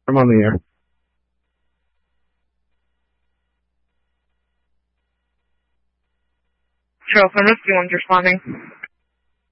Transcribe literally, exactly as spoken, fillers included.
I'm on the air. Trail from Rescue One's responding.